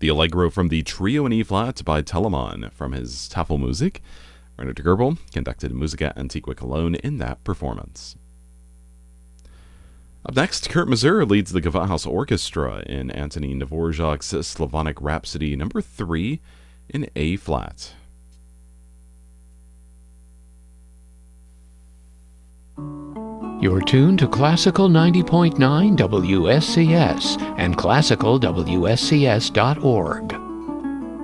The Allegro from the Trio in E-flat by Telemann from his Tafelmusik. Rainer de Gerbel conducted Musica Antiqua Cologne in that performance. Up next, Kurt Masur leads the Gewandhaus Orchestra in Antonin Dvorak's Slavonic Rhapsody No. 3 in A-flat. You're tuned to Classical 90.9 WSCS and classicalwscs.org.